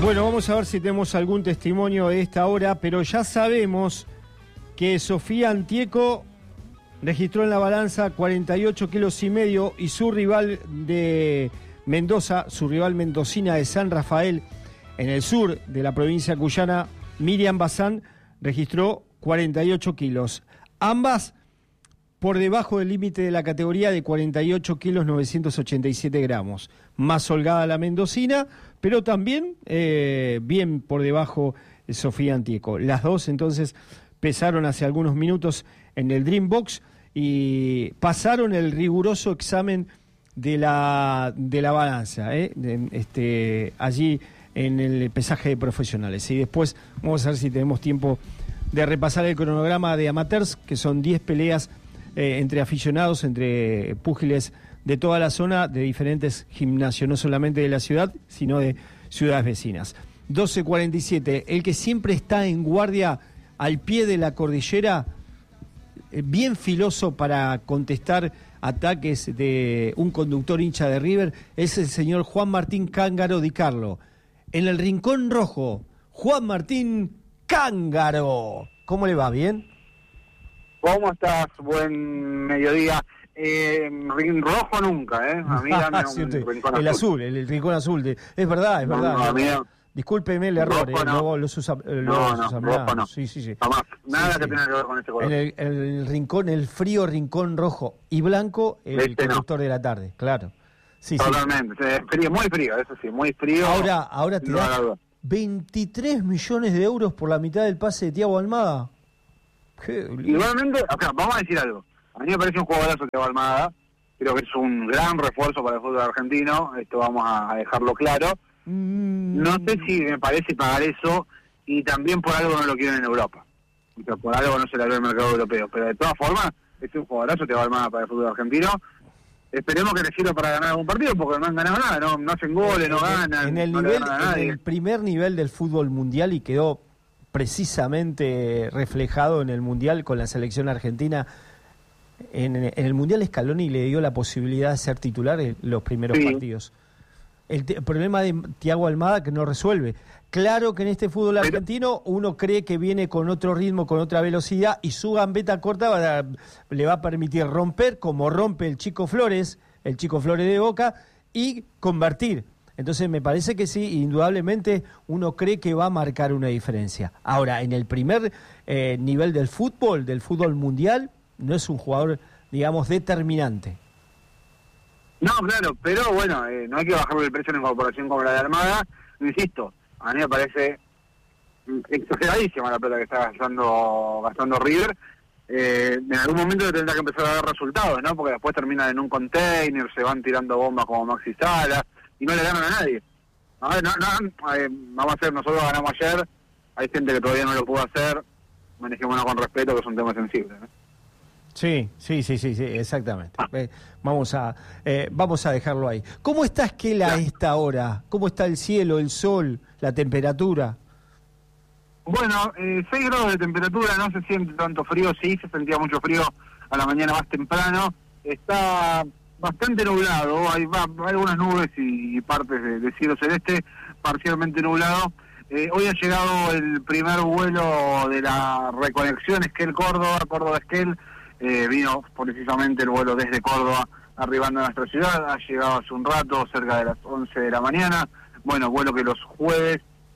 Bueno, vamos a ver si tenemos algún testimonio de esta hora, pero ya sabemos que Sofía Antieco registró en la balanza 48 kilos y medio y su rival de Mendoza, su rival mendocina de San Rafael, en el sur de la provincia cuyana, Miriam Bazán, registró 48 kilos. Ambas por debajo del límite de la categoría de 48 kilos 987 gramos. Más holgada la mendocina, pero también bien por debajo Sofía Antieco. Las dos entonces pesaron hace algunos minutos en el Dream Box y pasaron el riguroso examen de la balanza, allí en el pesaje de profesionales. Y después vamos a ver si tenemos tiempo de repasar el cronograma de amateurs, que son 10 peleas entre aficionados, entre púgiles de toda la zona, de diferentes gimnasios, no solamente de la ciudad, sino de ciudades vecinas. 12:47, el que siempre está en guardia al pie de la cordillera, bien filoso para contestar ataques de un conductor hincha de River, es el señor Juan Martín Cángaro Di Carlo. En el rincón rojo, Juan Martín Cángaro. ¿Cómo le va? ¿Bien? ¿Cómo estás? Buen mediodía. Rojo nunca, ¿eh? A mí dame sí, un rincón el azul. El rincón azul. Es verdad, es verdad. No, a mí no. Discúlpeme el error, rojo no. luego los usa. Rojo no. Sí. Jamás. Nada Sí. que tenga que ver con ese color. El rincón, el frío rincón rojo y blanco, el conductor de la tarde, claro. Sí. Totalmente. Frío, muy frío, eso sí, muy frío. Ahora te da 23 millones de euros por la mitad del pase de Thiago Almada. Igualmente, acá, vamos a decir algo. A mí me parece un jugadorazo Thiago Almada. Creo que es un gran refuerzo para el fútbol argentino. Esto vamos a dejarlo claro. No sé si me parece pagar eso, y también por algo no lo quieren en Europa. O sea, por algo no se le abrió el mercado europeo. Pero de todas formas, es un jugadorazo Thiago Almada para el fútbol argentino. Esperemos que les sirva para ganar algún partido, porque no han ganado nada, no hacen goles, no ganan. En el primer nivel del fútbol mundial, y quedó precisamente reflejado en el Mundial con la selección argentina. En el Mundial Scaloni le dio la posibilidad de ser titular en los primeros partidos. El problema de Thiago Almada que no resuelve. Claro que en este fútbol argentino uno cree que viene con otro ritmo, con otra velocidad, y su gambeta corta le va a permitir romper, como rompe el Chico Flores de Boca, y convertir. Entonces me parece que sí, indudablemente uno cree que va a marcar una diferencia. Ahora, en el primer nivel del fútbol mundial, no es un jugador, digamos, determinante. No, claro, pero bueno, no hay que bajarle el precio en incorporación como la de Almada. Insisto, a mí me parece exageradísima la plata que está gastando River. En algún momento tendrá que empezar a dar resultados, ¿no? Porque después terminan en un container, se van tirando bombas como Maxi Sala y no le ganan a nadie. Vamos a hacer, nosotros ganamos ayer, hay gente que todavía no lo pudo hacer, manejémonos con respeto, que es un tema sensible, ¿no? Sí, exactamente. Vamos a dejarlo ahí. ¿Cómo está Esquel a esta hora? ¿Cómo está el cielo, el sol, la temperatura? Bueno, 6 grados de temperatura, no se siente tanto frío, sí, se sentía mucho frío a la mañana más temprano. Está bastante nublado, hay algunas nubes y partes de cielo celeste, parcialmente nublado. Hoy ha llegado el primer vuelo de la reconexión Esquel-Córdoba-Esquel. Vino precisamente el vuelo desde Córdoba arribando a nuestra ciudad, ha llegado hace un rato, cerca de las 11 de la mañana. Bueno, vuelo que los jueves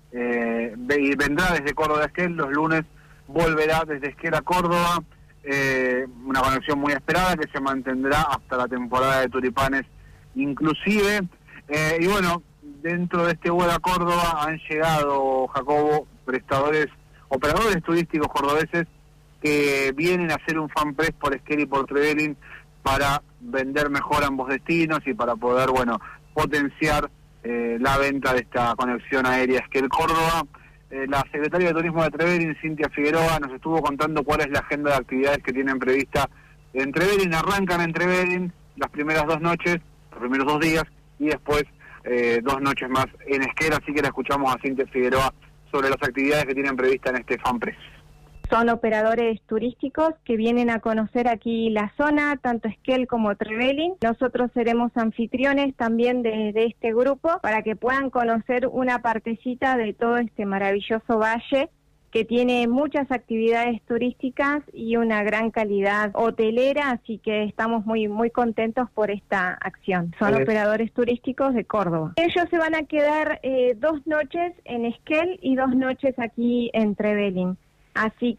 vendrá desde Córdoba a Esquel, los lunes volverá desde Esquel a Córdoba, una conexión muy esperada que se mantendrá hasta la temporada de Tulipanes inclusive. Y bueno, dentro de este vuelo a Córdoba han llegado, Jacobo, operadores turísticos cordobeses que vienen a hacer un fanpress por Esquel y por Trevelin para vender mejor ambos destinos y para poder, potenciar la venta de esta conexión aérea Esquel-Córdoba. La secretaria de Turismo de Trevelin, Cintia Figueroa, nos estuvo contando cuál es la agenda de actividades que tienen prevista en Trevelin. Arrancan en Trevelin las primeras 2 noches, los primeros 2 días, y después 2 noches más en Esquel, así que la escuchamos a Cintia Figueroa sobre las actividades que tienen prevista en este fanpress. Son operadores turísticos que vienen a conocer aquí la zona, tanto Esquel como Trevelin. Nosotros seremos anfitriones también de este grupo para que puedan conocer una partecita de todo este maravilloso valle que tiene muchas actividades turísticas y una gran calidad hotelera, así que estamos muy contentos por esta acción. Son operadores turísticos de Córdoba. Ellos se van a quedar 2 noches en Esquel y 2 noches aquí en Trevelin. Así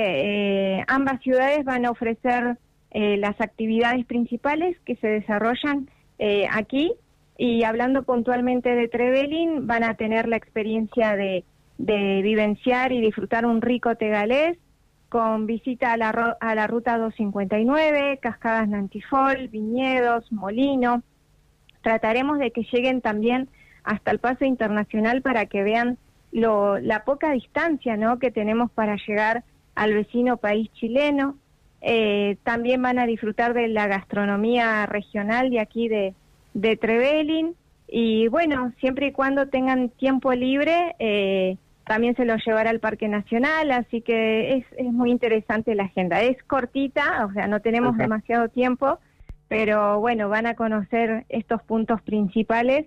que ambas ciudades van a ofrecer las actividades principales que se desarrollan aquí, y hablando puntualmente de Trevelin, van a tener la experiencia de vivenciar y disfrutar un rico té galés, con visita a la ruta 259, cascadas Nantifol, viñedos, molino. Trataremos de que lleguen también hasta el paso internacional para que vean la poca distancia, ¿no?, que tenemos para llegar al vecino país chileno. También van a disfrutar de la gastronomía regional de aquí de Trevelin, y bueno, siempre y cuando tengan tiempo libre, también se los llevará al Parque Nacional, así que es muy interesante la agenda. Es cortita, o sea, no tenemos demasiado tiempo, pero bueno, van a conocer estos puntos principales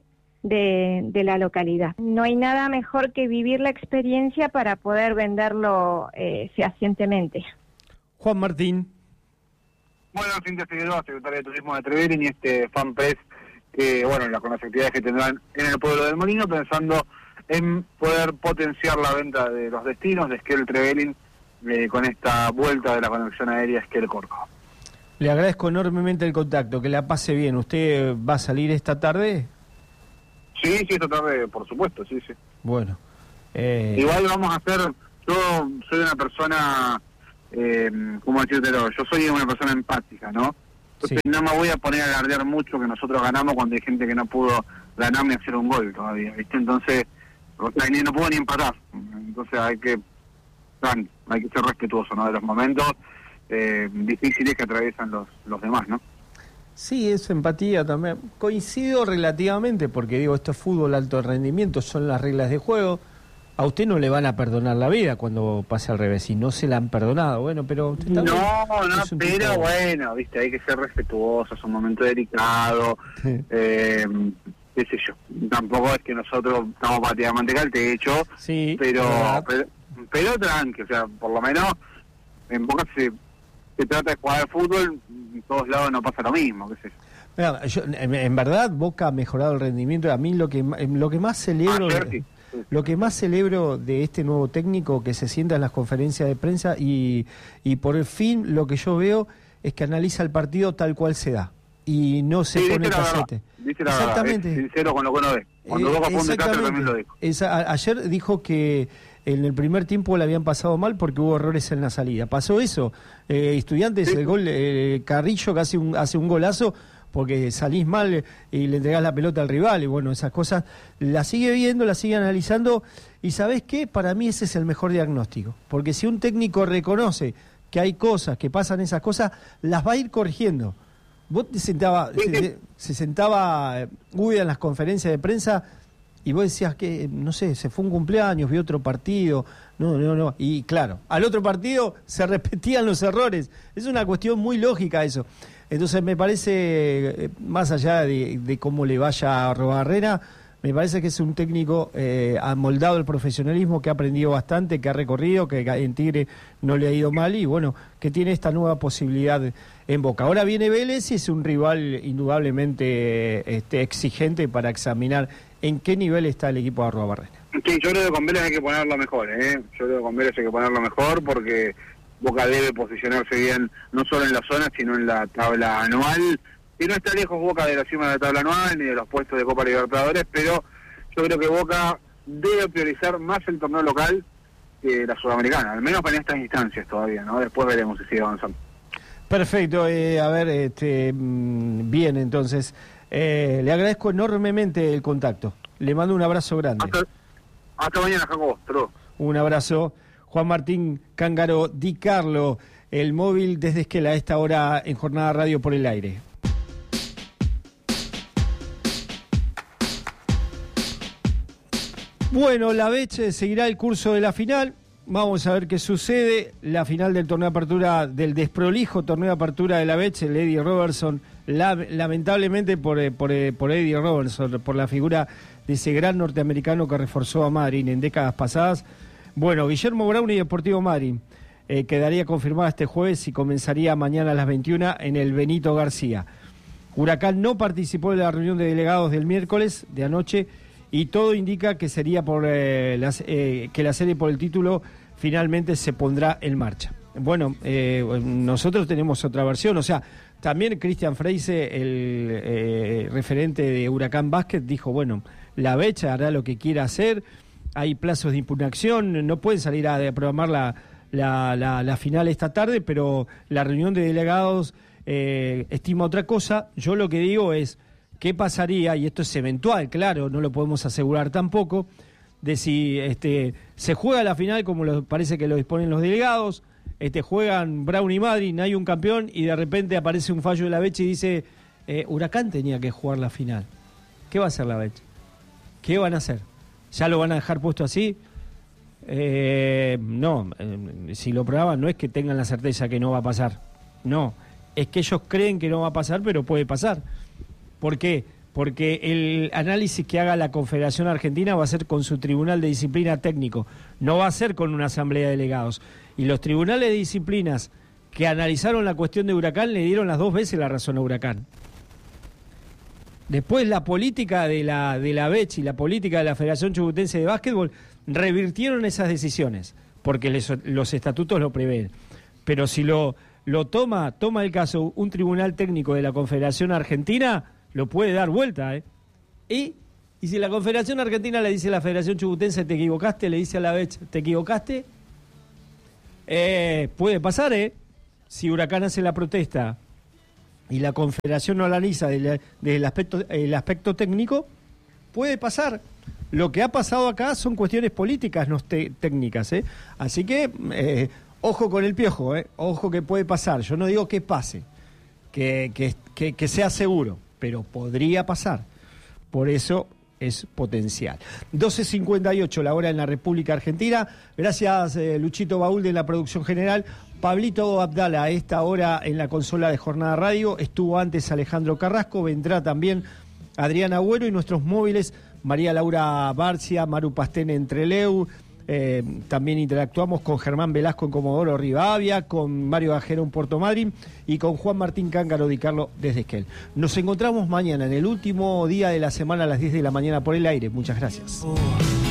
de la localidad. No hay nada mejor que vivir la experiencia para poder venderlo fehacientemente. Juan Martín. Bueno, Cintia Figueroa, secretaria de Turismo de Trevelin, y este FanPress, que bueno, con las actividades que tendrán en el pueblo del Molino, pensando en poder potenciar la venta de los destinos de Esquel Trevelin con esta vuelta de la conexión aérea Esquel Córdoba. Le agradezco enormemente el contacto, que la pase bien. ¿Usted va a salir esta tarde? Sí, esta tarde, por supuesto, sí. Bueno. Igual vamos a hacer, yo soy una persona, ¿cómo decírtelo? Yo soy una persona empática, ¿no? Entonces no me voy a poner a alardear mucho que nosotros ganamos cuando hay gente que no pudo ganar ni hacer un gol todavía, ¿viste? Entonces, no puedo ni empatar. Entonces hay que ser respetuoso, ¿no?, de los momentos difíciles que atraviesan los demás, ¿no? Sí, es empatía también. Coincido relativamente, porque digo, esto es fútbol alto rendimiento, son las reglas de juego. A usted no le van a perdonar la vida cuando pase al revés, y no se la han perdonado. Bueno, pero usted también pero bueno, viste, hay que ser respetuoso, es un momento delicado, qué sé yo. Tampoco es que nosotros estamos pateando manteca al techo, sí, pero tranqui, o sea, por lo menos en Boca se trata de jugar al fútbol, en todos lados no pasa lo mismo, qué sé yo. Mira, en verdad Boca ha mejorado el rendimiento. A mí lo que más celebro lo que más celebro de este nuevo técnico, que se sienta en las conferencias de prensa y por el fin lo que yo veo es que analiza el partido tal cual se da y no se pone casete. Exactamente. Es sincero con lo que uno ve. Cuando Boca fue un desastre también lo dijo. Ayer dijo que en el primer tiempo le habían pasado mal porque hubo errores en la salida. Pasó eso. Estudiantes, el gol, Carrillo que hace un golazo porque salís mal y le entregás la pelota al rival, y bueno, esas cosas las sigue viendo, las sigue analizando, y ¿sabés qué? Para mí ese es el mejor diagnóstico, porque si un técnico reconoce que hay cosas, que pasan esas cosas, las va a ir corrigiendo. Vos se sentaba Guida en las conferencias de prensa y vos decías que, no sé, se fue un cumpleaños, vio otro partido, no, y claro, al otro partido se repetían los errores. Es una cuestión muy lógica eso. Entonces me parece, más allá de cómo le vaya a Arrobarrena, me parece que es un técnico amoldado al profesionalismo, que ha aprendido bastante, que ha recorrido, que en Tigre no le ha ido mal, y bueno, que tiene esta nueva posibilidad en Boca. Ahora viene Vélez y es un rival indudablemente exigente para examinar en qué nivel está el equipo de Arrobarrena. Sí, yo creo que con Vélez hay que ponerlo mejor, Yo creo que con Vélez hay que ponerlo mejor porque Boca debe posicionarse bien, no solo en la zona, sino en la tabla anual. Y no está lejos Boca de la cima de la tabla anual, ni de los puestos de Copa Libertadores, pero yo creo que Boca debe priorizar más el torneo local que la sudamericana, al menos en estas instancias todavía, ¿no? Después veremos si sigue avanzando. Perfecto, bien, entonces, le agradezco enormemente el contacto. Le mando un abrazo grande. Hasta mañana, Jacobo. Un abrazo. Juan Martín Cángaro Di Carlo, el móvil desde Esquel a esta hora en Jornada Radio por el Aire. Bueno, la Beche seguirá el curso de la final. Vamos a ver qué sucede. La final del torneo de apertura, del desprolijo torneo de apertura de la Betts, el Eddie Robertson, lamentablemente por Eddie Robertson, por la figura de ese gran norteamericano que reforzó a Madryn en décadas pasadas. Bueno, Guillermo Brown y Deportivo Madryn quedaría confirmada este jueves y comenzaría mañana a las 21 en el Benito García. Huracán no participó de la reunión de delegados del miércoles de anoche y todo indica que sería que la serie por el título finalmente se pondrá en marcha. Bueno, nosotros tenemos otra versión, o sea, también Cristian Freise, el referente de Huracán Básquet, dijo, bueno, la Becha hará lo que quiera hacer, hay plazos de impugnación, no pueden salir a programar la final esta tarde, pero la reunión de delegados estima otra cosa. Yo lo que digo es, ¿qué pasaría? Y esto es eventual, claro, no lo podemos asegurar tampoco, de si se juega la final como parece que lo disponen los delegados, juegan Brown y Madryn, hay un campeón y de repente aparece un fallo de la Becha y dice, Huracán tenía que jugar la final. ¿Qué va a hacer la Becha? ¿Qué van a hacer? ¿Ya lo van a dejar puesto así? No, si lo probaban no es que tengan la certeza que no va a pasar, no, es que ellos creen que no va a pasar, pero puede pasar. ¿Por qué? Porque el análisis que haga la Confederación Argentina va a ser con su Tribunal de Disciplina técnico, no va a ser con una asamblea de delegados. Y los tribunales de disciplinas que analizaron la cuestión de Huracán le dieron las 2 veces la razón a Huracán. Después la política de la BECH y la política de la Federación Chubutense de Básquetbol revirtieron esas decisiones, porque los estatutos lo prevén. Pero si lo toma el caso un tribunal técnico de la Confederación Argentina, lo puede dar vuelta, Y si la Confederación Argentina le dice a la Federación Chubutense, te equivocaste, le dice a la BECH, te equivocaste, puede pasar, Si Huracán hace la protesta y la Confederación no analiza del aspecto técnico, puede pasar. Lo que ha pasado acá son cuestiones políticas, no técnicas, Así que, ojo con el piojo, ojo que puede pasar. Yo no digo que pase, que sea seguro, pero podría pasar. Por eso es potencial. 12:58 la hora en la República Argentina. Gracias, Luchito Baúl de la producción general. Pablito Abdala a esta hora en la consola de Jornada Radio. Estuvo antes Alejandro Carrasco, vendrá también Adrián Agüero y nuestros móviles María Laura Barcia, Maru Pastén en Trelew. También interactuamos con Germán Velasco en Comodoro Rivadavia, con Mario Gajero en Puerto Madryn y con Juan Martín Cángaro Di Carlo desde Esquel. Nos encontramos mañana en el último día de la semana a las 10 de la mañana por el aire. Muchas gracias.